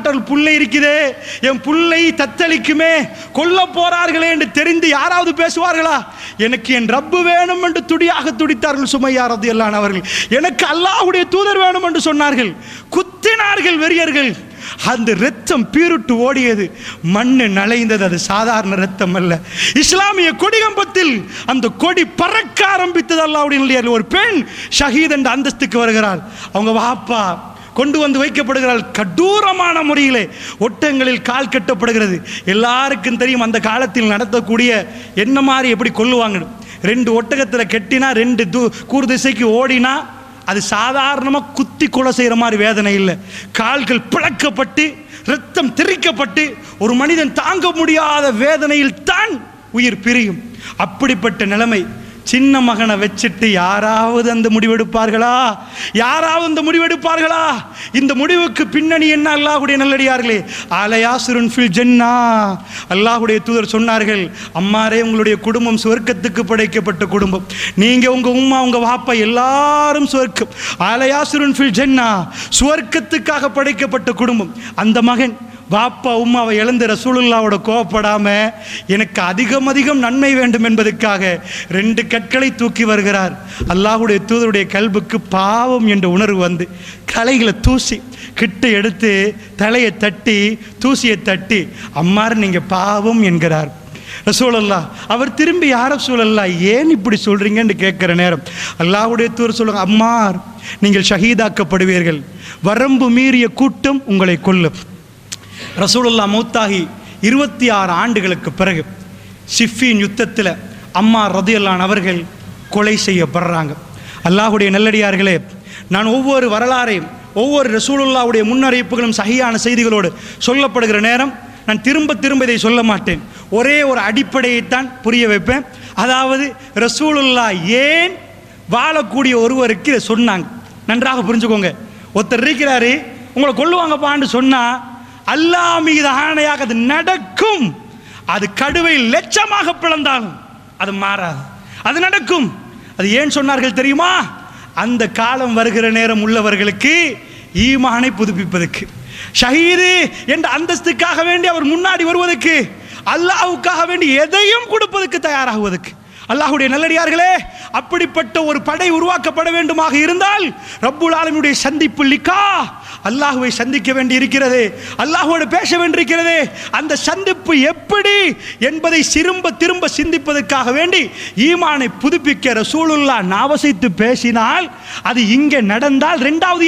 மாட்டார்கள். புள்ளை இருக்குதே, என் புள்ளை தத்தளிக்குமே, கொல்ல போறார்களே என்று தெரிந்து யாராவது பேசுவார்களா? எனக்கு என் ரப்பு வேணும் என்று துடியாக துடித்தார்கள் சுமையா ரலியல்லாஹு அன்ஹா அவர்கள். எனக்கு அல்லாஹ்வுடைய தூதர் வேணும் என்று சொன்னார்கள். குத்தினார்கள் வெறியர்கள். அந்த இரத்தம் பீருட்டு ஓடியது, மண்ணு நலைந்தது. அது சாதாரண இரத்தம் அல்ல. இஸ்லாமிய கொடிகம்பத்தில் அந்த கொடி பறக்க ஆரம்பித்தது. அல்லாஹ்வுடைய ஒரு பெண் ஷஹீத் என்ற அந்தஸ்துக்கு வருகிறாள். அவங்க வாப்பா கொண்டு வந்து வைக்கப்படுகிறாள். கடூரமான முறையிலே ஒட்டங்களில் கால் கட்டப்படுகிறது. எல்லாருக்கும் தெரியும் அந்த காலத்தில் நடத்தக்கூடிய என்ன மாதிரி எப்படி கொல்லுவாங்க. 2 ஒட்டகத்தில் கட்டினா 2 கூர் திசைக்கு ஓடினா அது சாதாரணமாக குத்தி கொலை செய்கிற மாதிரி வேதனை இல்லை. கால்கள் பிளக்கப்பட்டு இரத்தம் தெறிக்கப்பட்டு ஒரு மனிதன் தாங்க முடியாத வேதனையில் தான் உயிர் பிரியும். அப்படிப்பட்ட நிலைமை. சின்ன மகனை வச்சுட்டு யாராவது அந்த முடிவெடுப்பார்களா? யாராவது அந்த முடிவெடுப்பார்களா? இந்த முடிவுக்கு பின்னணி என்ன? அல்லாஹ்வுடைய நல்லடியார்களே, அலயாசுருன் ஃபில் ஜன்னா, அல்லாஹ்வுடைய தூதர் சொன்னார்கள், அம்மாரே உங்களுடைய குடும்பம் சுவர்க்கத்துக்கு படைக்கப்பட்ட குடும்பம். நீங்க உங்க உம்மா உங்க வாப்பா எல்லாரும் சுவர்க்கம். அலயாசுருன் ஃபில் ஜன்னா, சுவர்க்கத்துக்காக படைக்கப்பட்ட குடும்பம். அந்த மகன் பாப்பா உம்மாவை இழந்து ரசூலுல்லாவோட கோவப்படாம எனக்கு அதிகம் நன்மை வேண்டும் என்பதற்காக 2 கற்களை தூக்கி வருகிறார். அல்லாஹ்வுடைய தூதருடைய கல்புக்கு பாவம் என்ற உணர்வு வந்து கலைகளை தூசி கிட்ட எடுத்து தலையை தட்டி தூசியை தட்டி, அம்மார் நீங்க பாவம் என்கிறார் ரசூலுல்லாஹ். அவர் திரும்பி யார் ரசூலுல்லாஹ் ஏன் இப்படி சொல்றீங்கன்னு கேட்கிற நேரம் அல்லாஹ்வுடைய தூதர் சொல்லுங்க, அம்மார் நீங்கள் ஷஹீதாக்கப்படுவீர்கள், வரம்பு மீறிய கூட்டம் உங்களை கொல்லும். ரசூலுல்லாஹ் மௌத்தாகி 26 ஆண்டுகளுக்கு பிறகு சிஃபின் யுத்தத்தில் அம்மார் ரலியல்லாஹு அன்ஹா அவர்கள் கொலை செய்யப்படுறாங்க. அல்லாஹ்வுடைய நல்லடியார்களே, நான் ஒவ்வொரு வரலாறையும் ஒவ்வொரு ரசூலுல்லாஹ்வுடைய முன்னறிவிப்புகளும் சஹீஹான செய்திகளோடு சொல்லப்படுகிற நேரம் நான் திரும்ப இதை சொல்ல மாட்டேன். ஒரே ஒரு அடிப்படையைத்தான் புரிய வைப்பேன். அதாவது ரசூலுல்லாஹ் ஏன் வாழக்கூடிய ஒருவருக்கு இதை சொன்னாங்க. நன்றாக புரிஞ்சுக்கோங்க. ஒருத்தர் இருக்கிறாரு, உங்களை கொல்லுவாங்கப்பான்னு சொன்னா அல்லாஹ் மீது ஆணையாக அது நடக்கும். அது கடுவை லட்சமாக பிளந்தாலும் அது மாறாது, அது நடக்கும். அது ஏன் சொன்னார்கள் தெரியுமா? அந்த காலம் வருகிற நேரம் உள்ளவர்களுக்கு ஈமானை புதுப்பிப்பதற்கு, ஷஹீது என்ற அந்தஸ்துக்காக வேண்டி அவர் முன்னாடி வருவதற்கு, அல்லாஹ்வுக்காக வேண்டி எதையும் கொடுப்பதற்கு தயாராகுவதற்கு. அல்லாஹ்வுடைய நல்லடியார்களே, அப்படிப்பட்ட ஒரு படை உருவாக்கப்பட வேண்டுமாக இருந்தால் ரப்புல் ஆலமீனுடைய சந்திப்பு லிகா, அல்லாஹ்வை சந்திக்க வேண்டி இருக்கிறது, அல்லாஹ்வோடு பேச வேண்டியிருக்கிறது. அந்த சந்திப்பு எப்படி என்பதை திரும்ப சிந்திப்பதற்காக வேண்டி ஈமானை புதுப்பிக்க ரசூலுல்லாஹ் நாவசைத்து பேசினால் அது இங்கே நடந்தால் ரெண்டாவது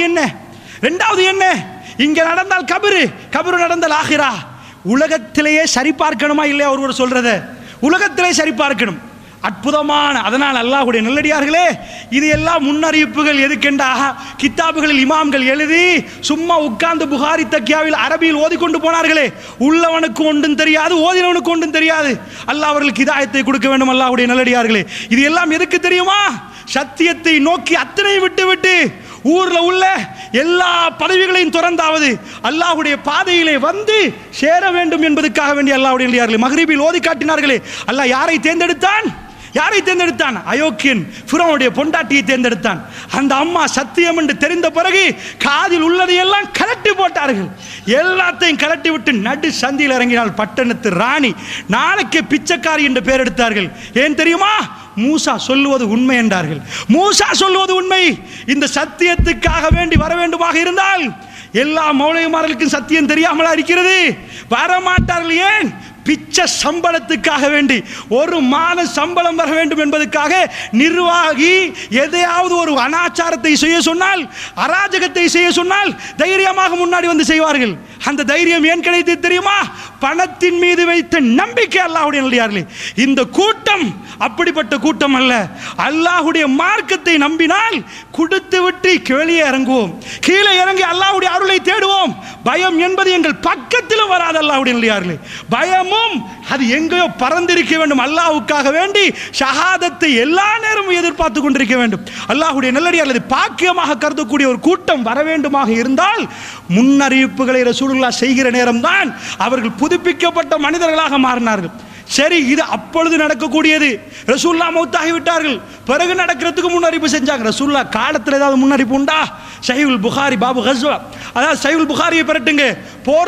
என்ன? இங்கே நடந்தால் கபரு நடந்தால் ஆகிரா. உலகத்திலேயே சரி பார்க்கணுமா இல்லையா? ஒருவர் சொல்றத உலகத்திலே சரி பார்க்கணும். அற்புதமான. அதனால் அல்லாஹ்வுடைய நல்லடியார்களே, இது எல்லாம் முன்னறிவிப்புகள். எதுக்கெண்டா கித்தாபுகளில் இமாம்கள் எழுதி சும்மா உட்கார்ந்து புகாரி தக்கியாவில் அரபியில் ஓதிக்கொண்டு போனார்களே, உள்ளவனுக்கு ஒன்றும் தெரியாது, ஓதினவனுக்கு ஒன்றும் தெரியாது. அல்லாஹ் அவர்களுக்கு ஹிதாயத்தை கொடுக்க வேண்டும். அல்லாஹ்வுடைய நல்லடியார்களே, இது எல்லாம் எதுக்கு தெரியுமா? சத்தியத்தை நோக்கி அத்தனை விட்டு ஊர்ல உள்ள எல்லா பதவிகளையும் துறந்தாவது அல்லாஹ்வுடைய பாதையிலே வந்து சேர வேண்டும் என்பதற்காக வேண்டிய அல்லாஹ்வுடைய நல்லடியார்களே, மக்ரிபில் ஓதி காட்டினார்களே. அல்லாஹ் யாரை தேர்ந்தெடுத்தான்? அயோக்கியன் ஃபிரௌனுடைய பொண்டாட்டியை தேர்ந்தெடுத்தான். அந்த அம்மா சத்தியம் என்று தெரிந்த பிறகு காதில் உள்ளதையெல்லாம் கலட்டி போட்டார்கள். எல்லாத்தையும் கலட்டி விட்டு நடு சந்தியில் இறங்கினால் பட்டணத்து ராணி. நாளைக்கு பிச்சைக்காரி என்று பெயர் எடுத்தார்கள். ஏன் தெரியுமா? மூசா சொல்லுவது உண்மை என்றார்கள். மூசா சொல்லுவது உண்மை. இந்த சத்தியத்துக்காக வேண்டி வர வேண்டுமாக இருந்தால் எல்லா மௌலவிமார்களுக்கும் சத்தியம் தெரியாமலா இருக்கிறது? வரமாட்டார்கள். ஏன்? பிச்சை சம்பளத்துக்காக வேண்டி, ஒரு மாத சம்பளம் வர வேண்டும் என்பதற்காக நிர்வாகி எதையாவது ஒரு அனாச்சாரத்தை செய்ய சொன்னால், அராஜகத்தை செய்ய சொன்னால் தைரியமாக முன்னாடி வந்து செய்வார்கள். அந்த தைரியம் ஏன் கிடைத்தது தெரியுமா? பணத்தின் மீது வைத்த நம்பிக்கை. அல்லாஹ்வுடைய நல்லடியார்களே, இந்த கூட்டம் அப்படிப்பட்ட கூட்டம் அல்ல. அல்லாஹ்வுடைய மார்க்கத்தை நம்பினால் கொடுத்து விட்டு வெளியே இறங்குவோம், கீழே இறங்கி அல்லாஹ்வுடைய அருளை தேடுவோம். பயம் என்பது எங்கள் பக்கத்திலும் வராது. அல்லாஹ்வுடைய நல்லடியார்களே, பயமும் அது எங்கேயோ பறந்திருக்க வேண்டும். அல்லாஹ்வுக்காக வேண்டி ஷஹாதத்தை எல்லா நேரமும் எதிர்பார்த்து கொண்டிருக்க வேண்டும். அல்லாஹ்வுடைய நல்லடியார்களே, பாக்கியமாக கருதக்கூடிய ஒரு கூட்டம் வர வேண்டுமாக இருந்தால் முன்னறிவிப்புகளை ரசூலுல்லாஹ் செய்கிற நேரம்தான் அவர்கள் புதுப்பிக்கப்பட்ட மனிதர்களாக மாறினார்கள். சரி, இது அப்பொழுது நடக்கக்கூடியது. ரசூலுல்லாஹ் மௌத்தாகி விட்டார்கள், பிறகு நடக்கிறதுக்கு முன்னறிவிப்பு செஞ்சாங்க. ரசூலுல்லாஹ் காலத்தில் ஏதாவது முன்னறிவிப்பு உண்டா? சஹீஹுல் புகாரி பாபு கஸ்வா, அதாவது சஹீஹுல் புகாரியை பெறட்டுங்க. போர்